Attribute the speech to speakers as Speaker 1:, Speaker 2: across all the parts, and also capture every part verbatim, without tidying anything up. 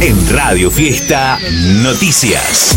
Speaker 1: En Radio Fiesta Noticias.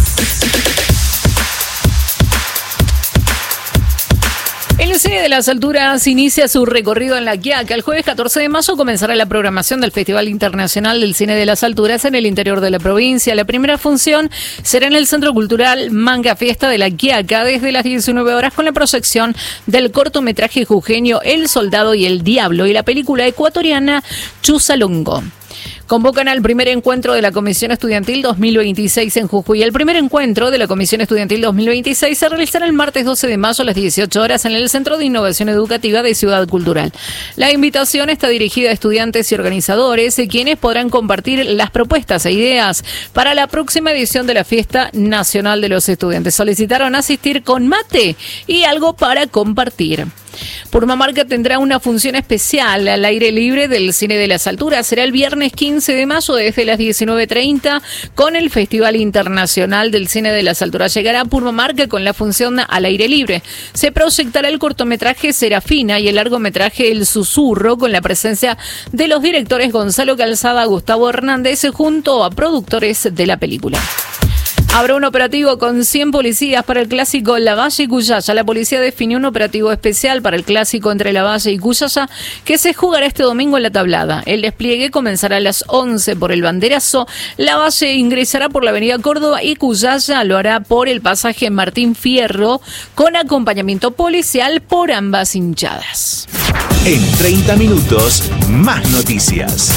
Speaker 2: El Cine de las Alturas inicia su recorrido en La Quiaca. El jueves catorce de mayo comenzará la programación del Festival Internacional del Cine de las Alturas en el interior de la provincia. La primera función será en el Centro Cultural Manga Fiesta de La Quiaca desde las diecinueve horas con la proyección del cortometraje jujeño El Soldado y el Diablo y la película ecuatoriana Chusalongo. Convocan al primer encuentro de la Comisión Estudiantil dos mil veintiséis en Jujuy. El primer encuentro de la Comisión Estudiantil dos mil veintiséis se realizará el martes doce de mayo a las dieciocho horas en el Centro de Innovación Educativa de Ciudad Cultural. La invitación está dirigida a estudiantes y organizadores, quienes podrán compartir las propuestas e ideas para la próxima edición de la Fiesta Nacional de los Estudiantes. Solicitaron asistir con mate y algo para compartir. Purmamarca tendrá una función especial al aire libre del Cine de las Alturas. Será el viernes quince de mayo desde las diecinueve treinta con el Festival Internacional del Cine de las Alturas. Llegará a Purmamarca con la función al aire libre. Se proyectará el cortometraje Serafina y el largometraje El Susurro con la presencia de los directores Gonzalo Calzada, Gustavo Hernández junto a productores de la película. Habrá un operativo con cien policías para el clásico Lavalle y Cuyaya. La policía definió un operativo especial para el clásico entre Lavalle y Cuyaya que se jugará este domingo en La Tablada. El despliegue comenzará a las once por el banderazo. Lavalle ingresará por la avenida Córdoba y Cuyaya lo hará por el pasaje Martín Fierro con acompañamiento policial por ambas hinchadas.
Speaker 1: En treinta minutos, más noticias.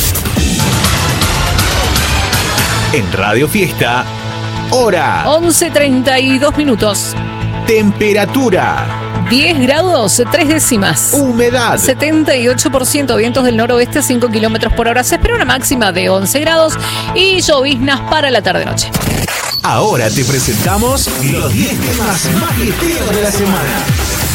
Speaker 1: En Radio Fiesta, hora.
Speaker 2: once treinta y dos minutos.
Speaker 1: Temperatura.
Speaker 2: diez grados, tres décimas.
Speaker 1: Humedad.
Speaker 2: setenta y ocho por ciento. Vientos del noroeste, cinco kilómetros por hora. Se espera una máxima de once grados y lloviznas para la tarde-noche.
Speaker 1: Ahora te presentamos los diez temas más fiesteros de la semana.